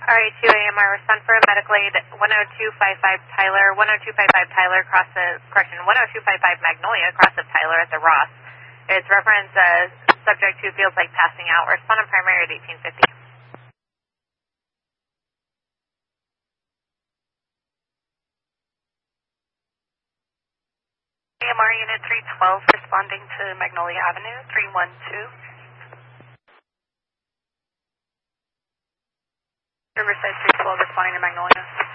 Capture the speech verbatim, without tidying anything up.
All right, two A M R, respond for a medical aid, one oh two five five Tyler, one oh two five five Tyler, cross the, correction, one oh two five five Magnolia, cross of Tyler at the Ross. It's reference uh, subject to feels like passing out. Respond on primary at eighteen fifty. A M R Unit three twelve, responding to Magnolia Avenue, three one two. Riverside three twelve, responding to Magnolia.